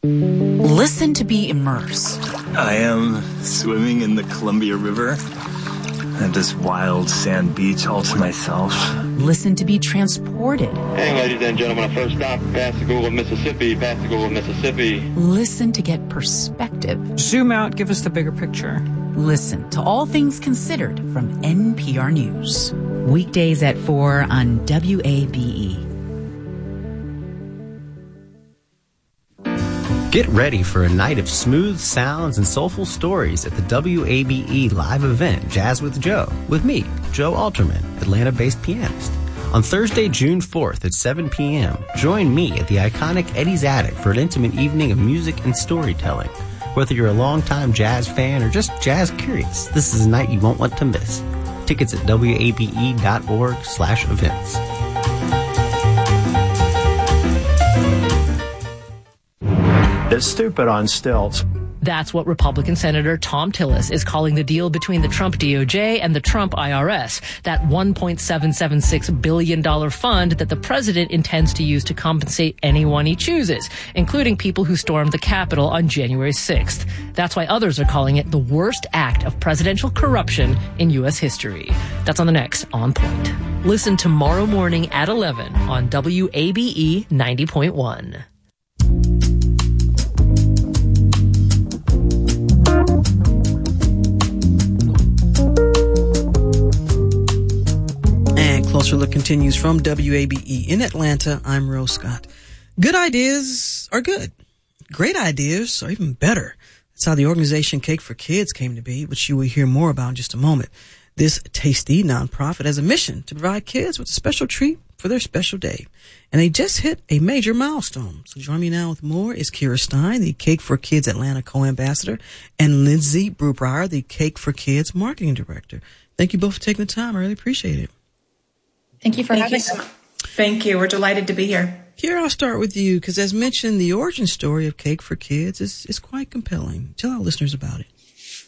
Listen to be immersed. I am swimming in the Columbia River at this wild sand beach all to myself. Listen to be transported. Hey, ladies and gentlemen, first stop, Pascagoula, Mississippi, Pascagoula, Mississippi. Listen to get perspective. Zoom out, give us the bigger picture. Listen to All Things Considered from NPR News. Weekdays at 4 on WABE. Get ready for a night of smooth sounds and soulful stories at the WABE live event, Jazz with Joe, with me, Joe Alterman, Atlanta-based pianist. On Thursday, June 4th at 7 p.m., join me at the iconic Eddie's Attic for an intimate evening of music and storytelling. Whether you're a longtime jazz fan or just jazz curious, this is a night you won't want to miss. Tickets at wabe.org/events. It's stupid on stilts. That's what Republican Senator Thom Tillis is calling the deal between the Trump DOJ and the Trump IRS, that $1.776 billion fund that the president intends to use to compensate anyone he chooses, including people who stormed the Capitol on January 6th. That's why others are calling it the worst act of presidential corruption in U.S. history. That's on the next On Point. Listen tomorrow morning at 11 on WABE 90.1. Closer Look continues from WABE in Atlanta. I'm Rose Scott. Good ideas are good. Great ideas are even better. That's how the organization Cake for Kids came to be, which you will hear more about in just a moment. This tasty nonprofit has a mission to provide kids with a special treat for their special day. And they just hit a major milestone. So join me now with more is Kira Stein, the Cake for Kids Atlanta co-ambassador, and Lindsay Brubauer, the Cake for Kids marketing director. Thank you both for taking the time. I really appreciate it. Thank you for having us. Thank you. We're delighted to be here. Kira, I'll start with you because, as mentioned, the origin story of Cake for Kids is quite compelling. Tell our listeners about it.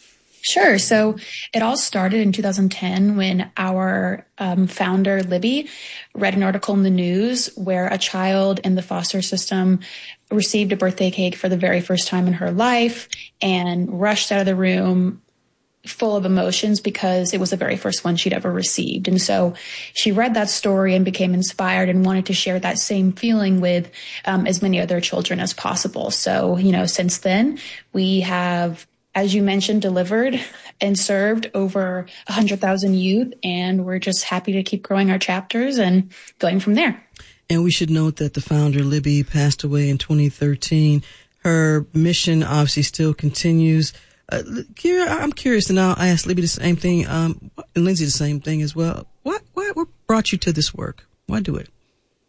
Sure. So it all started in 2010 when our founder, Libby, read an article in the news where a child in the foster system received a birthday cake for the very first time in her life and rushed out of the room full of emotions because it was the very first one she'd ever received. And so she read that story and became inspired and wanted to share that same feeling with as many other children as possible. So, since then, we have, as you mentioned, delivered and served over 100,000 youth, and we're just happy to keep growing our chapters and going from there. And we should note that the founder, Libby, passed away in 2013. Her mission obviously still continues. Kira, I'm curious, and I'll ask Libby the same thing, and Lindsay the same thing as well. What brought you to this work? Why do it?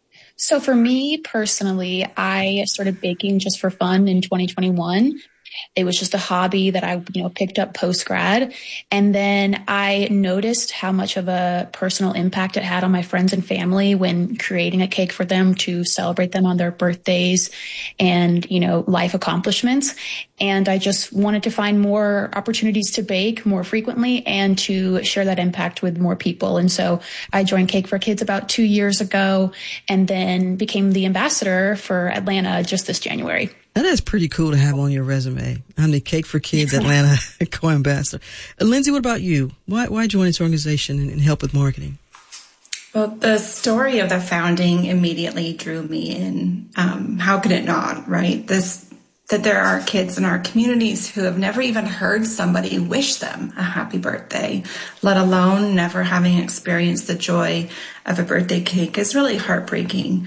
So for me personally, I started baking just for fun in 2021. It was just a hobby that I, picked up post-grad. And then I noticed how much of a personal impact it had on my friends and family when creating a cake for them to celebrate them on their birthdays and, life accomplishments. And I just wanted to find more opportunities to bake more frequently and to share that impact with more people. And so I joined Cake for Kids about 2 years ago and then became the ambassador for Atlanta just this January. That is pretty cool to have on your resume. I'm the Cake for Kids Atlanta co-ambassador. Lindsay, what about you? Why join this organization and help with marketing? Well, the story of the founding immediately drew me in. How could it not, right? That there are kids in our communities who have never even heard somebody wish them a happy birthday, let alone never having experienced the joy of a birthday cake is really heartbreaking.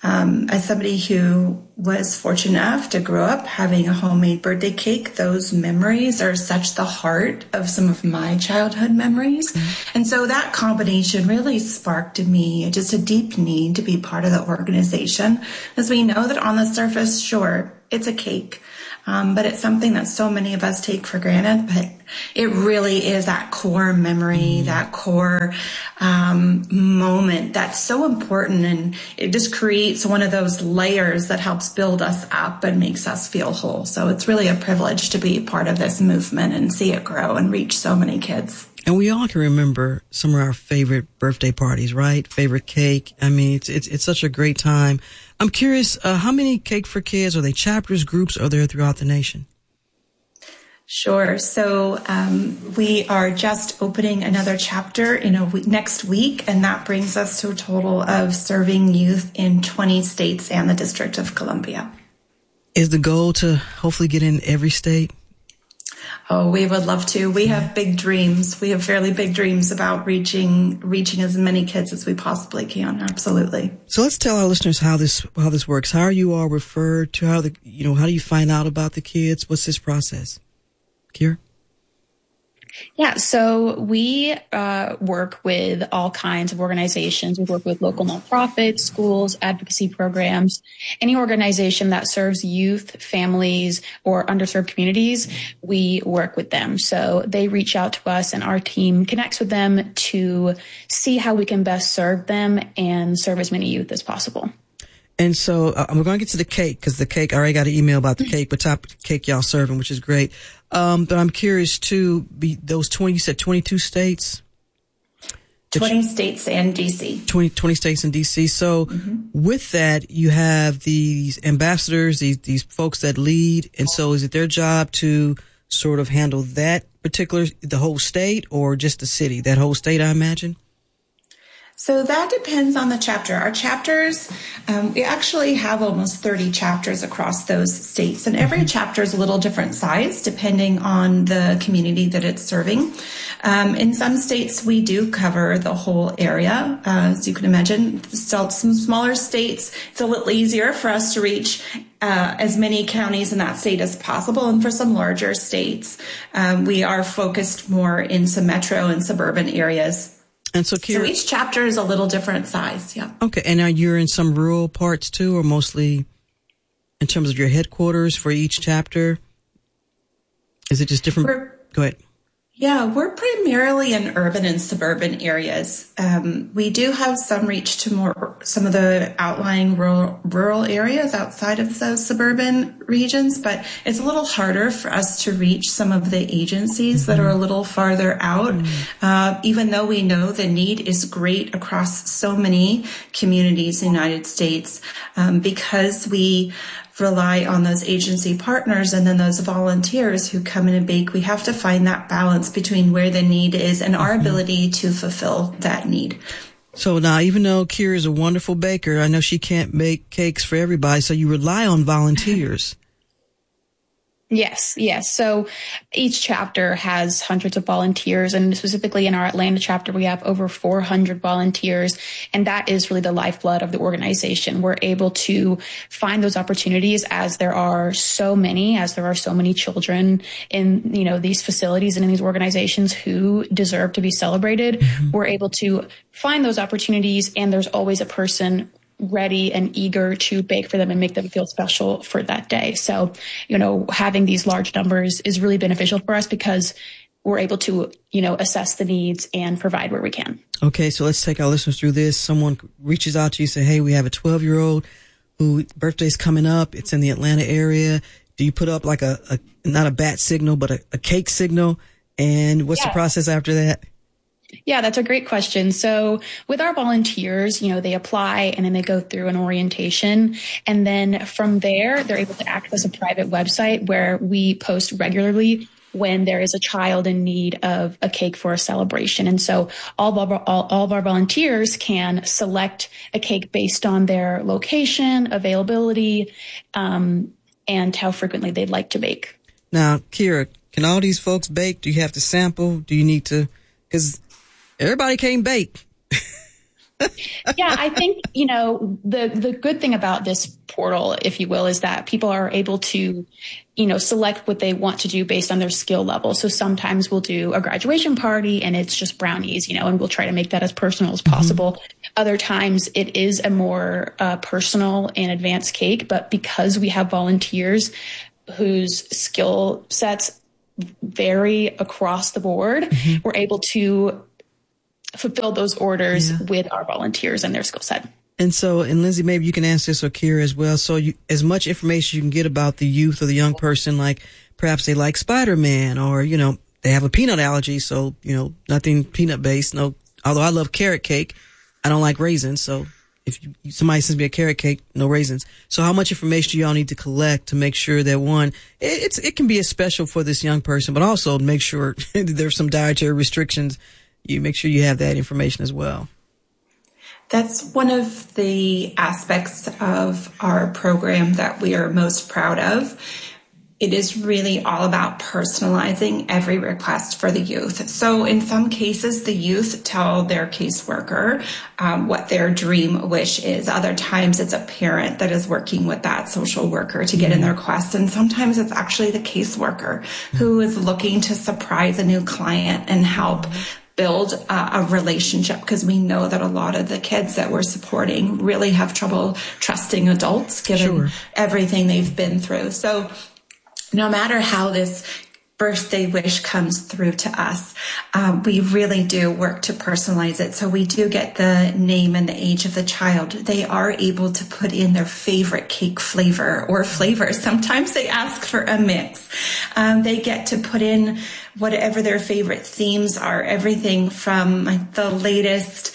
As somebody who was fortunate enough to grow up having a homemade birthday cake, those memories are such the heart of some of my childhood memories. Mm-hmm. And so that combination really sparked in me just a deep need to be part of the organization, as we know that on the surface, sure, it's a cake. But it's something that so many of us take for granted, but it really is that core memory, that core moment that's so important, and it just creates one of those layers that helps build us up and makes us feel whole. So it's really a privilege to be part of this movement and see it grow and reach so many kids. And we all can remember some of our favorite birthday parties, right? Favorite cake. I mean, it's such a great time. I'm curious, how many Cake for Kids, are they chapters, groups, are there throughout the nation? Sure. So we are just opening another chapter in next week, and that brings us to a total of serving youth in 20 states and the District of Columbia. Is the goal to hopefully get in every state? Oh, we would love to. We have big dreams. We have fairly big dreams about reaching as many kids as we possibly can. Absolutely. So let's tell our listeners how this works. How are you all referred to? How do you find out about the kids? What's this process? Kira? Yeah, so we work with all kinds of organizations. We work with local nonprofits, schools, advocacy programs, any organization that serves youth, families, or underserved communities. We work with them. So they reach out to us and our team connects with them to see how we can best serve them and serve as many youth as possible. And so we're going to get to the cake, because the cake, I already got an email about the cake, but type of cake y'all serving, which is great. But I'm curious too, those 20, you said 22 states? 20 states and DC. 20 states and DC. So with that, you have these ambassadors, these folks that lead. And so is it their job to sort of handle that the whole state, or just the city, that whole state, I imagine? So that depends on the chapter. Our chapters, we actually have almost 30 chapters across those states, and every chapter is a little different size depending on the community that it's serving. In some states, we do cover the whole area. As you can imagine, some smaller states, it's a little easier for us to reach as many counties in that state as possible. And for some larger states, we are focused more in some metro and suburban areas. And so, so each chapter is a little different size, yeah. Okay, and now you're in some rural parts too, or mostly in terms of your headquarters for each chapter? Is it just different? Go ahead. Yeah, we're primarily in urban and suburban areas. We do have some reach to some of the outlying rural areas outside of those suburban regions, but it's a little harder for us to reach some of the agencies that are a little farther out, even though we know the need is great across so many communities in the United States, because we rely on those agency partners and then those volunteers who come in and bake. We have to find that balance between where the need is and our ability to fulfill that need. So now, even though Kira is a wonderful baker, I know she can't make cakes for everybody, so you rely on volunteers. Yes. So each chapter has hundreds of volunteers, and specifically in our Atlanta chapter, we have over 400 volunteers, and that is really the lifeblood of the organization. We're able to find those opportunities as there are so many children in, these facilities and in these organizations who deserve to be celebrated. We're able to find those opportunities, and there's always a person ready and eager to bake for them and make them feel special for that day. So, having these large numbers is really beneficial for us because we're able to, assess the needs and provide where we can. Okay, so let's take our listeners through this. Someone reaches out to you, say, hey, we have a 12-year-old whose birthday's coming up. It's in the Atlanta area. Do you put up like not a bat signal, but a cake signal? And what's the process after that? Yeah, that's a great question. So with our volunteers, they apply and then they go through an orientation. And then from there, they're able to access a private website where we post regularly when there is a child in need of a cake for a celebration. And so all of our volunteers can select a cake based on their location, availability, and how frequently they'd like to bake. Now, Kira, can all these folks bake? Do you have to sample? Do you need to? Because everybody can't bake. Yeah, I think, the good thing about this portal, if you will, is that people are able to, select what they want to do based on their skill level. So sometimes we'll do a graduation party and it's just brownies, and we'll try to make that as personal as possible. Other times it is a more personal and advanced cake, but because we have volunteers whose skill sets vary across the board, we're able to fulfill those orders with our volunteers and their skill set. And Lindsay, maybe you can answer this, or Kira as well. So as much information you can get about the youth or the young person, like perhaps they like Spider-Man, or, they have a peanut allergy, so, nothing peanut based. No, although I love carrot cake, I don't like raisins. So if somebody sends me a carrot cake, no raisins. So how much information do y'all need to collect to make sure that one, it can be as special for this young person, but also make sure there's some dietary restrictions. You make sure you have that information as well. That's one of the aspects of our program that we are most proud of. It is really all about personalizing every request for the youth. So in some cases, the youth tell their caseworker what their dream wish is. Other times it's a parent that is working with that social worker to get in their request. And sometimes it's actually the caseworker who is looking to surprise a new client and help build a relationship, because we know that a lot of the kids that we're supporting really have trouble trusting adults given everything they've been through. So no matter how this birthday wish comes through to us, we really do work to personalize it. So we do get the name and the age of the child. They are able to put in their favorite cake flavor or flavors. Sometimes they ask for a mix. They get to put in whatever their favorite themes are, everything from the latest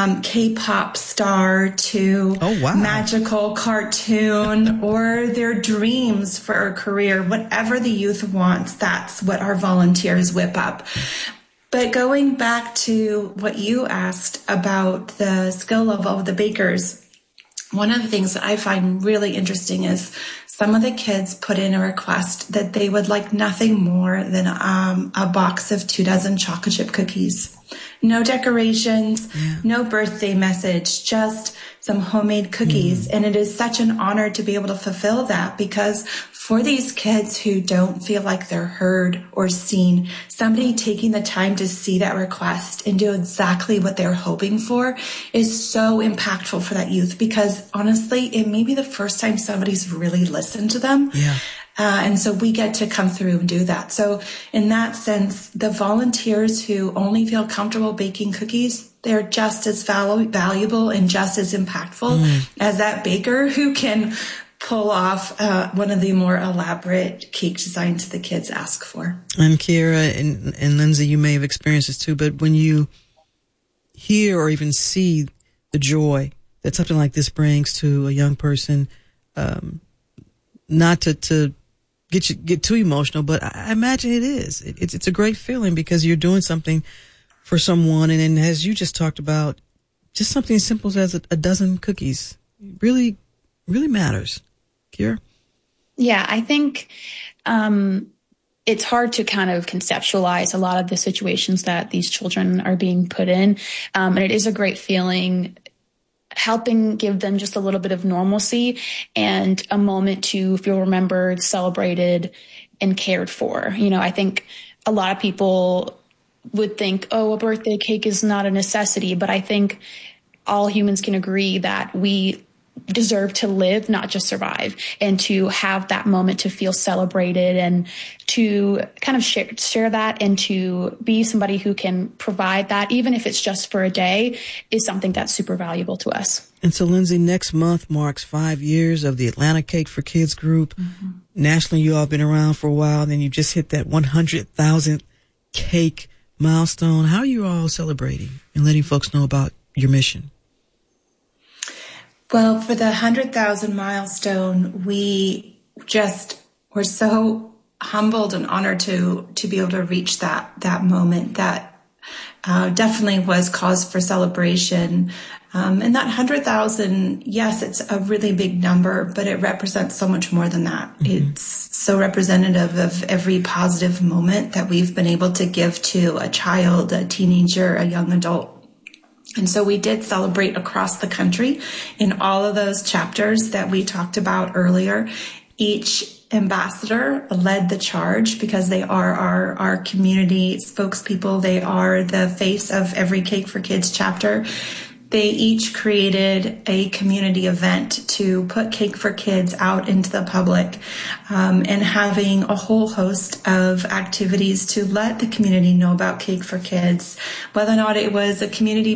K-pop star to magical cartoon or their dreams for a career. Whatever the youth wants, that's what our volunteers whip up. But going back to what you asked about the skill level of the bakers, one of the things that I find really interesting is some of the kids put in a request that they would like nothing more than a box of 24 chocolate chip cookies. No decorations, no birthday message, just some homemade cookies. And it is such an honor to be able to fulfill that, because for these kids who don't feel like they're heard or seen, somebody taking the time to see that request and do exactly what they're hoping for is so impactful for that youth, because honestly, it may be the first time somebody's really listened to them. And so we get to come through and do that. So in that sense, the volunteers who only feel comfortable baking cookies, they're just as valuable and just as impactful as that baker who can pull off one of the more elaborate cake designs the kids ask for. And Kiera and Lindsay, you may have experienced this too, but when you hear or even see the joy that something like this brings to a young person, not to get too emotional, but I imagine it is. It's a great feeling, because you're doing something for someone, and then as you just talked about, just something as simple as a dozen cookies really matters. Kiera? Yeah, I think it's hard to kind of conceptualize a lot of the situations that these children are being put in, and it is a great feeling, helping give them just a little bit of normalcy and a moment to feel remembered, celebrated, and cared for. I think a lot of people would think, oh, a birthday cake is not a necessity, but I think all humans can agree that we deserve to live, not just survive, and to have that moment to feel celebrated and to kind of share that and to be somebody who can provide that, even if it's just for a day, is something that's super valuable to us. And so, Lindsay, next month marks 5 years of the Atlanta Cake for Kids group. Mm-hmm. Nationally, you all have been around for a while, and then you just hit that 100,000 cake milestone. How are you all celebrating and letting folks know about your mission? Well, for the 100,000 milestone, we just were so humbled and honored to be able to reach that moment. That definitely was cause for celebration. And that 100,000, yes, it's a really big number, but it represents so much more than that. Mm-hmm. It's so representative of every positive moment that we've been able to give to a child, a teenager, a young adult. And so we did celebrate across the country in all of those chapters that we talked about earlier. Each ambassador led the charge because they are our community spokespeople. They are the face of every Cake for Kids chapter. They each created a community event to put Cake for Kids out into the public, and having a whole host of activities to let the community know about Cake for Kids, whether or not it was a community